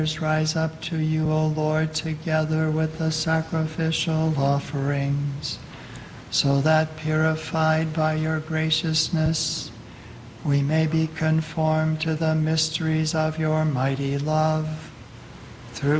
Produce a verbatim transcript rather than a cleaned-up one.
rise up to you, O Lord, together with the sacrificial offerings, so that, purified by your graciousness, we may be conformed to the mysteries of your mighty love.